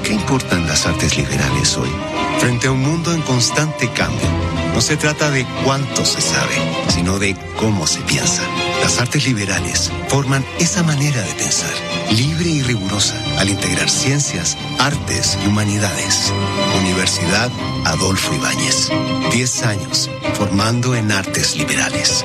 ¿Qué importan las artes liberales hoy? Frente a un mundo en constante cambio, no se trata de cuánto se sabe, sino de cómo se piensa. Las artes liberales forman esa manera de pensar, libre y rigurosa, al integrar ciencias, artes y humanidades. Universidad Adolfo Ibáñez. 10 años formando en artes liberales.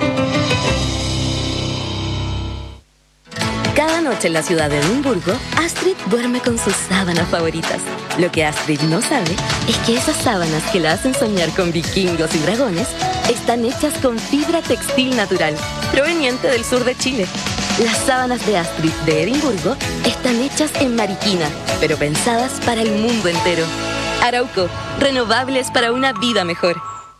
Cada noche en la ciudad de Edimburgo, Astrid duerme con sus sábanas favoritas. Lo que Astrid no sabe es que esas sábanas que la hacen soñar con vikingos y dragones están hechas con fibra textil natural, proveniente del sur de Chile. Las sábanas de Astrid de Edimburgo están hechas en Mariquina, pero pensadas para el mundo entero. Arauco, renovables para una vida mejor.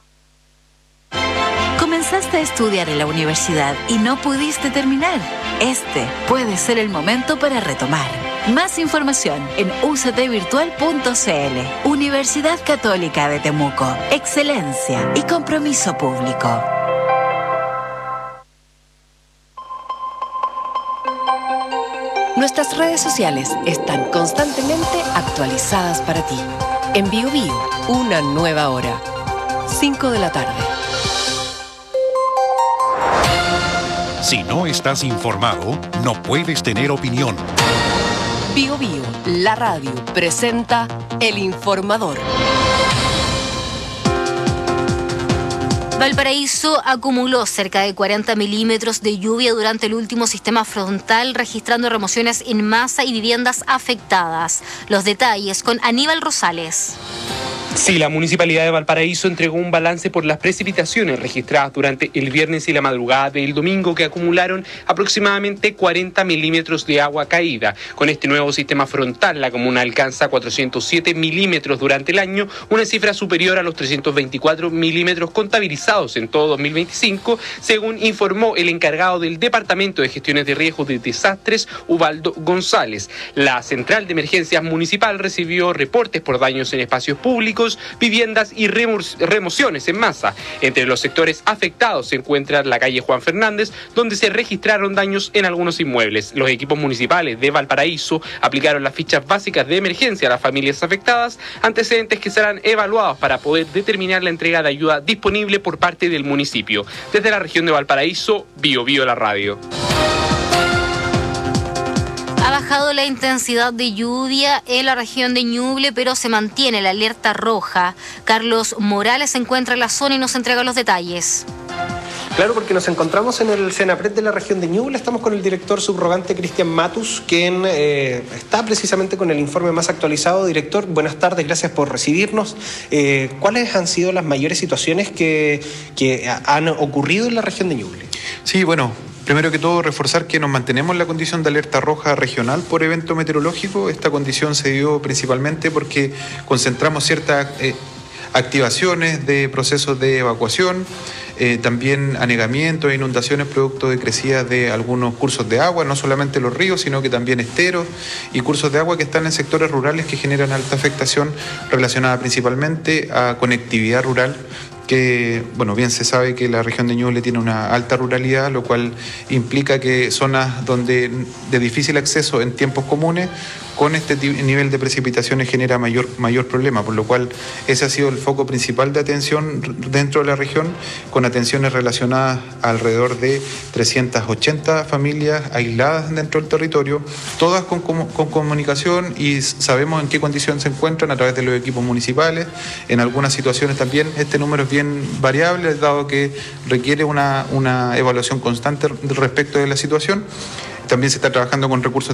Comenzaste a estudiar en la universidad y no pudiste terminar. Este puede ser el momento para retomar. Más información en uctvirtual.cl. Universidad Católica de Temuco. Excelencia y compromiso público. Nuestras redes sociales están constantemente actualizadas para ti. En BioBio, una nueva hora. 5 de la tarde. Si no estás informado, no puedes tener opinión. BioBio, la radio, presenta El Informador. Valparaíso acumuló cerca de 40 milímetros de lluvia durante el último sistema frontal, registrando remociones en masa y viviendas afectadas. Los detalles con Aníbal Rosales. Sí, la Municipalidad de Valparaíso entregó un balance por las precipitaciones registradas durante el viernes y la madrugada del domingo, que acumularon aproximadamente 40 milímetros de agua caída. Con este nuevo sistema frontal, la comuna alcanza 407 milímetros durante el año, una cifra superior a los 324 milímetros contabilizados en todo 2025, según informó el encargado del Departamento de Gestiones de Riesgos de Desastres, Ubaldo González. La Central de Emergencias Municipal recibió reportes por daños en espacios públicos, viviendas y remociones en masa. Entre los sectores afectados se encuentra la calle Juan Fernández, donde se registraron daños en algunos inmuebles. Los equipos municipales de Valparaíso aplicaron las fichas básicas de emergencia a las familias afectadas, antecedentes que serán evaluados para poder determinar la entrega de ayuda disponible por parte del municipio. Desde la región de Valparaíso, BioBio la radio. Ha bajado la intensidad de lluvia en la región de Ñuble, pero se mantiene la alerta roja. Carlos Morales se encuentra en la zona y nos entrega los detalles. Claro, porque nos encontramos en el Senapred de la región de Ñuble. Estamos con el director subrogante Cristian Matus, quien está precisamente con el informe más actualizado. Director, buenas tardes, gracias por recibirnos. ¿Cuáles han sido las mayores situaciones que han ocurrido en la región de Ñuble? Sí, bueno, primero que todo reforzar que nos mantenemos en la condición de alerta roja regional por evento meteorológico. Esta condición se dio principalmente porque concentramos ciertas activaciones de procesos de evacuación, también anegamientos e inundaciones producto de crecidas de algunos cursos de agua, no solamente los ríos, sino que también esteros y cursos de agua que están en sectores rurales que generan alta afectación relacionada principalmente a conectividad rural, que, bueno, bien se sabe que la región de Ñuble tiene una alta ruralidad, lo cual implica que zonas donde de difícil acceso en tiempos comunes, con este nivel de precipitaciones genera mayor problema, por lo cual ese ha sido el foco principal de atención dentro de la región, con atenciones relacionadas a alrededor de 380 familias aisladas dentro del territorio, todas con comunicación, y sabemos en qué condición se encuentran a través de los equipos municipales. En algunas situaciones también este número es bien variable, dado que requiere una evaluación constante respecto de la situación. También se está trabajando con recursos